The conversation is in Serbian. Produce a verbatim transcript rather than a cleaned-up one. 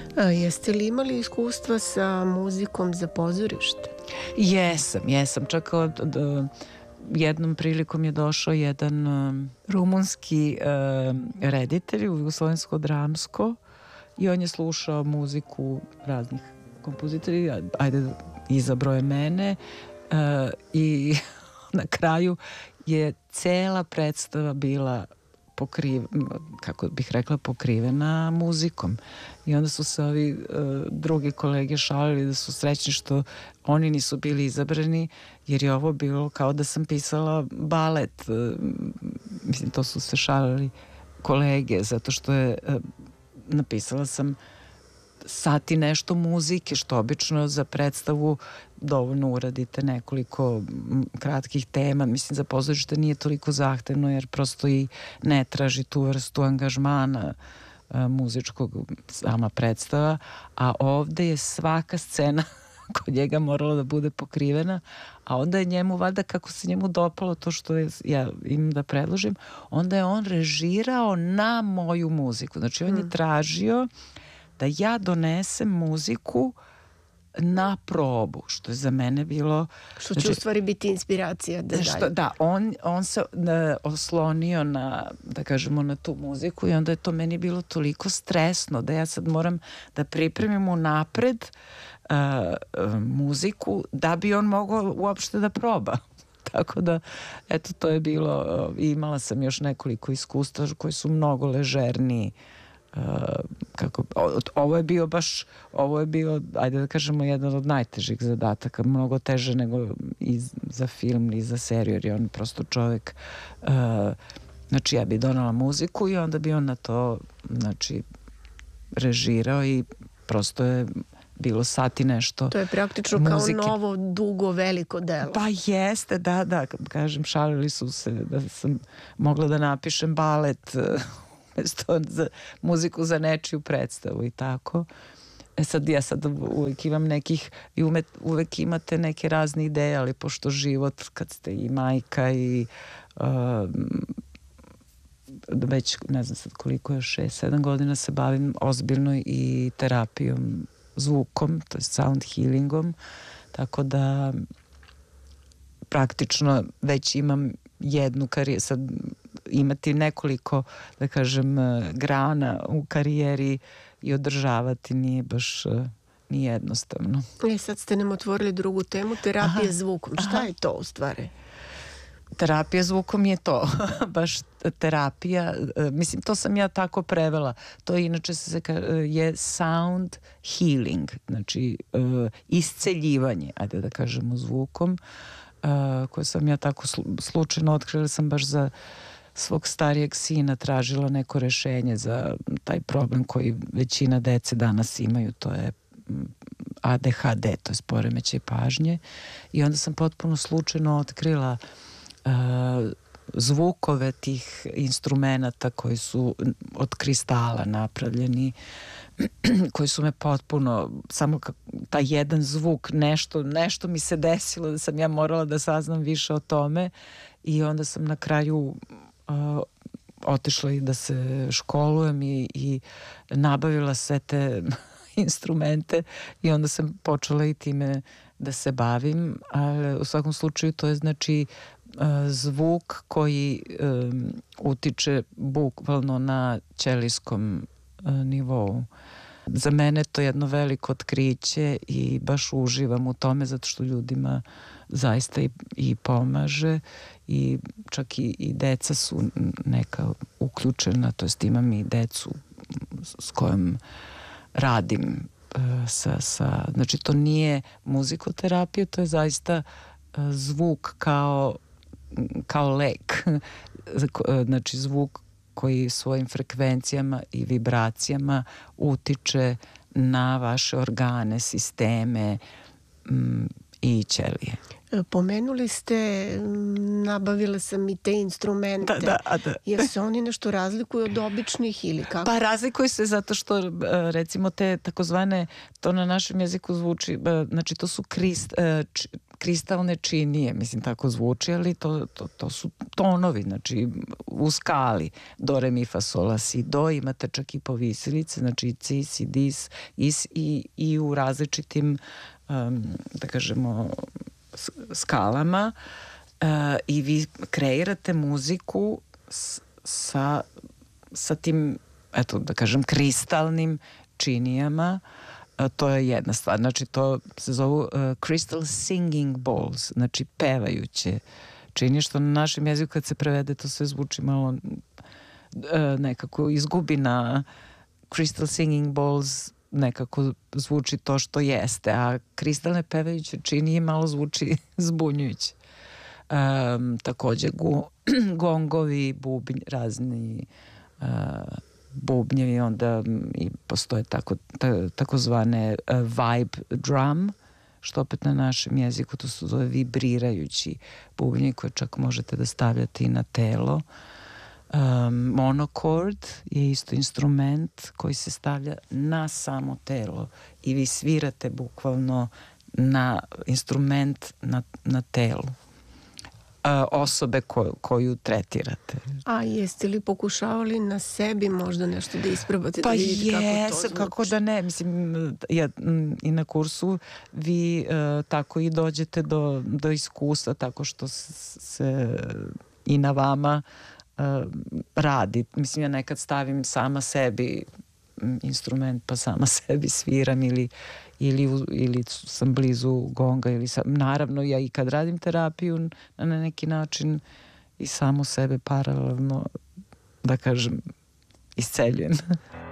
A jeste li imali iskustva sa muzikom za pozorište? Jesam, jesam. Čak od, od, jednom prilikom je došao jedan um, rumunski um, reditelj u Jugoslovensko dramsko i on je slušao muziku raznih kompozitora, ajde, izabrao je mene uh, i na kraju je cela predstava bila pokriv, kako bih rekla, pokrivena muzikom. I onda su se ovi uh, drugi kolege šalili da su srećni što oni nisu bili izabrani, jer je ovo bilo kao da sam pisala balet. Uh, mislim, to su se šalili kolege, zato što je uh, napisala sam sat i nešto muzike, što obično za predstavu dovoljno uradite nekoliko kratkih tema. Mislim, za pozorište nije toliko zahtevno, jer prosto i ne traži tu vrstu angažmana a, muzičkog sama predstava, a ovde je svaka scena kod njega morala da bude pokrivena, a onda je njemu, valjda kako se njemu dopalo to što je, ja imam da predložim, onda je on režirao na moju muziku. Znači, on je tražio da ja donesem muziku na probu, što je za mene bilo... Što će, znači, u stvari biti inspiracija da što, da, on, on se ne, oslonio na, da kažemo, na tu muziku i onda je to meni bilo toliko stresno da ja sad moram da pripremim unapred uh, uh, muziku da bi on mogao uopšte da proba. Tako da, eto, to je bilo, uh, imala sam još nekoliko iskustva koji su mnogo ležerniji. Uh, kako, ovo je bio baš ovo je bio, ajde da kažemo, jedan od najtežih zadataka, mnogo teže nego i za film i za seriju, jer je on prosto čovjek uh, znači ja bi donala muziku i onda bi on na to, znači, režirao i prosto je bilo sati nešto. To je praktično muzike. Kao novo, dugo, veliko delo. Pa jeste, da, da, kažem, šalili su se da sam mogla da napišem balet mesto za muziku za nečiju predstavu i tako. E sad, ja sad uvek imam nekih, i umet, uvek imate neke razne ideje, ali pošto život, kad ste i majka i uh, već, ne znam sad koliko je, šest, sedam godina se bavim ozbiljno i terapijom zvukom, to je sound healingom, tako da praktično već imam jednu karijeru, sad imati nekoliko, da kažem, grana u karijeri i održavati nije baš ni jednostavno. E, sad ste nam otvorili drugu temu, terapija aha, zvukom. Šta aha. je to u stvari? Terapija zvukom je to, baš terapija, mislim, to sam ja tako prevela. To inače se je sound healing, znači isceljivanje, ajde da kažemo, zvukom, koje sam ja tako slučajno otkrila, sam baš za svog starijeg sina tražila neko rešenje za taj problem koji većina dece danas imaju, to je A D H D, to je poremećaj pažnje, i onda sam potpuno slučajno otkrila uh, zvukove tih instrumenata koji su od kristala napravljeni, koji su me potpuno, samo taj jedan zvuk, nešto, nešto mi se desilo da sam ja morala da saznam više o tome, i onda sam na kraju uh, otišla i da se školujem i, i nabavila sve te instrumente i onda sam počela i time da se bavim, ali u svakom slučaju to je, znači, uh, zvuk koji um, utiče bukvalno na ćelijskom uh, nivou. Za mene to je jedno veliko otkriće i baš uživam u tome, zato što ljudima zaista i, i pomaže, i čak i, i deca su neka uključena, to jest imam i decu s kojom radim uh, sa, sa, znači to nije muzikoterapija, to je zaista uh, zvuk kao kao lek, znači zvuk koji svojim frekvencijama i vibracijama utiče na vaše organe, sisteme m, i ćelije. Pomenuli ste, nabavila sam i te instrumente. Da, da, da. Jer se oni nešto razlikuju od običnih ili kako? Pa razlikuju se zato što, recimo, te takozvane, to na našem jeziku zvuči, znači to su krist, kristalne činije, mislim tako zvuči, ali to, to, to su tonovi, znači u skali do, re, mi, fa, sol, la, si, do, imate čak i povisilice, znači ci, si, dis, is i, i u različitim um, da kažemo skalama uh, i vi kreirate muziku s, sa, sa tim, eto da kažem, kristalnim činijama. To je jedna stvar, znači to se zovu uh, crystal singing bowls, znači pevajuće činije, što na našem jeziku kad se prevede to sve zvuči malo uh, nekako izgubi na crystal singing bowls, nekako zvuči to što jeste, a kristalne pevajuće činije malo zvuči zbunjujuće. Um, takođe gu, gongovi, bubnj, razni uh, bubnjevi, onda i postoje tako, ta, takozvane uh, vibe drum, što opet na našem jeziku to su zove vibrirajući bubnjevi koje čak možete da stavljate i na telo. Um, monochord je isto instrument koji se stavlja na samo telo i vi svirate bukvalno na instrument na, na telu uh, osobe ko, koju tretirate. A jeste li pokušavali na sebi možda nešto da isprobate? Pa da vidite jes, kako to kako zvuči? da ne, mislim ja, i na kursu vi uh, tako i dođete do, do iskustva tako što se i na vama radi. Mislim, ja nekad stavim sama sebi instrument pa sama sebi sviram ili, ili, ili sam blizu gonga ili sam, naravno ja i kad radim terapiju na neki način i samo sebe paralelno da kažem isceljujem.